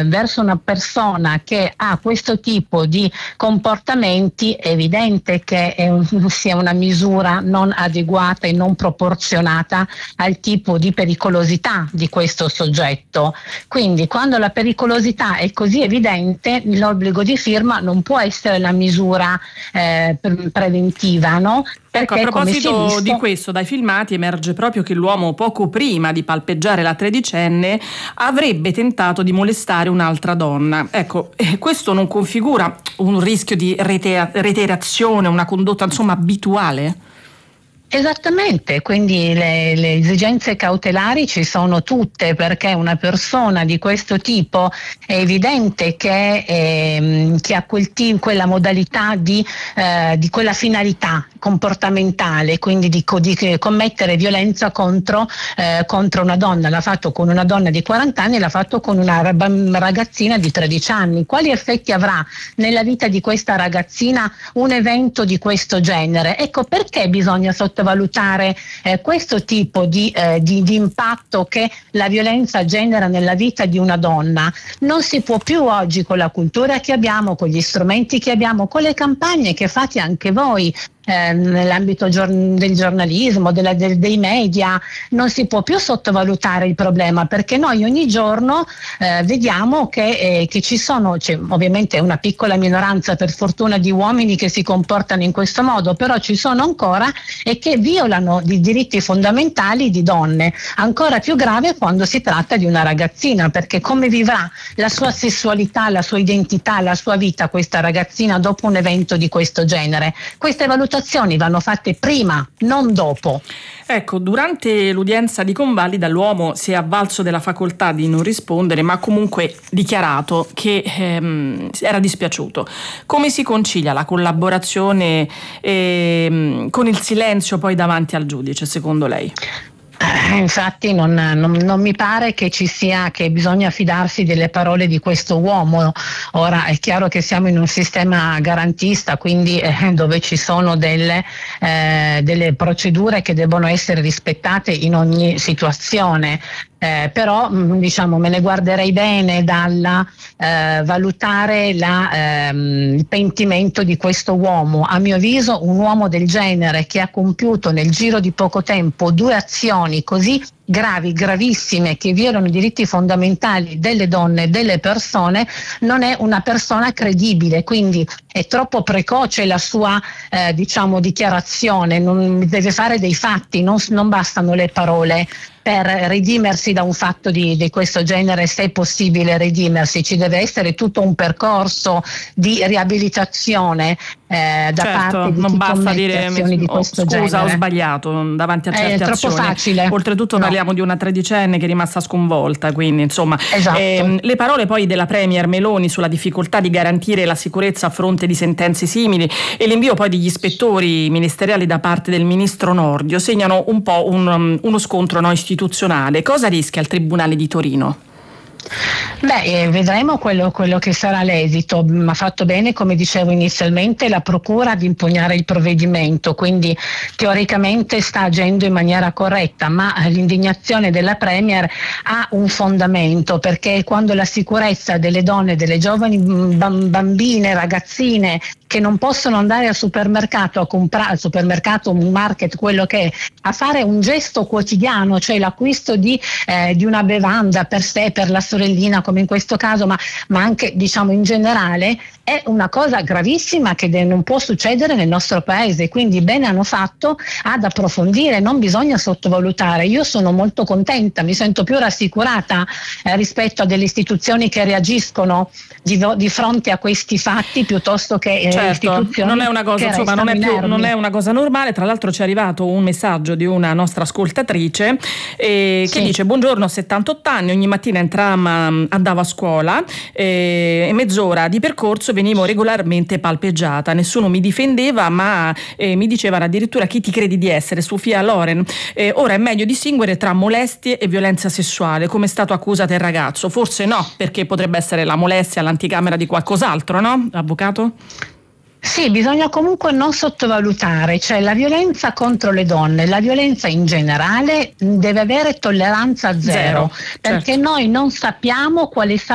verso una persona che ha questo tipo di comportamenti, è evidente che sia una misura non adeguata e non proporzionata al tipo di pericolosità di questo soggetto. Quindi quando la pericolosità è così evidente, l'obbligo di firma non può essere la misura preventiva, no? Ecco, a proposito di questo, dai filmati emerge proprio che l'uomo, poco prima di palpeggiare la tredicenne, avrebbe tentato di molestare un'altra donna. Ecco, questo non configura un rischio di reiterazione, una condotta insomma abituale? Esattamente, quindi le esigenze cautelari ci sono tutte, perché una persona di questo tipo è evidente che ha quella modalità di quella finalità comportamentale, quindi di commettere violenza contro una donna. L'ha fatto con una donna di 40 anni, l'ha fatto con una ragazzina di 13 anni. Quali effetti avrà nella vita di questa ragazzina un evento di questo genere? Ecco perché bisogna sottovalutare questo tipo di impatto che la violenza genera nella vita di una donna. Non si può più oggi, con la cultura che abbiamo, con gli strumenti che abbiamo, con le campagne che fate anche voi nell'ambito del giornalismo, dei media, non si può più sottovalutare il problema, perché noi ogni giorno vediamo che ci sono, c'è ovviamente una piccola minoranza per fortuna di uomini che si comportano in questo modo, però ci sono ancora e che violano i diritti fondamentali di donne. Ancora più grave quando si tratta di una ragazzina, perché come vivrà la sua sessualità, la sua identità, la sua vita questa ragazzina dopo un evento di questo genere? Queste valutazioni vanno fatte prima, non dopo. Ecco, durante l'udienza di convalida l'uomo si è avvalso della facoltà di non rispondere, ma ha comunque dichiarato che era dispiaciuto. Come si concilia la collaborazione con il silenzio poi davanti al giudice, secondo lei? Infatti non mi pare che che bisogna fidarsi delle parole di questo uomo. Ora è chiaro che siamo in un sistema garantista, quindi dove ci sono delle procedure che devono essere rispettate in ogni situazione. Però diciamo me ne guarderei bene dalla valutare il pentimento di questo uomo. A mio avviso un uomo del genere che ha compiuto nel giro di poco tempo 2 azioni così gravi, gravissime, che violano i diritti fondamentali delle donne e delle persone, non è una persona credibile, quindi è troppo precoce la sua dichiarazione, non deve fare dei fatti, non bastano le parole per redimersi da un fatto di questo genere. Se è possibile redimersi, ci deve essere tutto un percorso di riabilitazione da parte di non chi basta commette dire azioni di questo genere. Scusa, ho sbagliato davanti a certe è azioni. troppo facile. Oltretutto parliamo di una tredicenne che è rimasta sconvolta, quindi insomma. Esatto. Le parole poi della Premier Meloni sulla difficoltà di garantire la sicurezza a fronte di sentenze simili e l'invio poi degli ispettori ministeriali da parte del ministro Nordio segnano un po' uno scontro istituzionale. Cosa rischia il Tribunale di Torino? Vedremo quello che sarà l'esito. Ma ha fatto bene, come dicevo inizialmente, la procura ad impugnare il provvedimento, quindi teoricamente sta agendo in maniera corretta, ma l'indignazione della Premier ha un fondamento, perché quando la sicurezza delle donne, delle giovani bambine, ragazzine che non possono andare al supermercato a comprare, al supermercato, un market, quello che è, a fare un gesto quotidiano, cioè l'acquisto di una bevanda per sé, per la sorellina, come in questo caso, ma anche diciamo in generale, è una cosa gravissima che non può succedere nel nostro paese. Quindi bene hanno fatto ad approfondire, non bisogna sottovalutare. Io sono molto contenta, mi sento più rassicurata rispetto a delle istituzioni che reagiscono di fronte a questi fatti, piuttosto che istituzioni non è una cosa, insomma, non è una cosa normale. Tra l'altro ci è arrivato un messaggio di una nostra ascoltatrice che dice: buongiorno, ho 78 anni, ogni mattina in tram andavo a scuola e mezz'ora di percorso venivo regolarmente palpeggiata, nessuno mi difendeva, ma mi dicevano addirittura: chi ti credi di essere, Sofia Loren? Ora è meglio distinguere tra molestie e violenza sessuale, come è stato accusato il ragazzo. Forse no, perché potrebbe essere la molestia all'anticamera di qualcos'altro, no, avvocato? Sì, bisogna comunque non sottovalutare, cioè la violenza contro le donne, la violenza in generale deve avere tolleranza zero, perché noi non sappiamo quale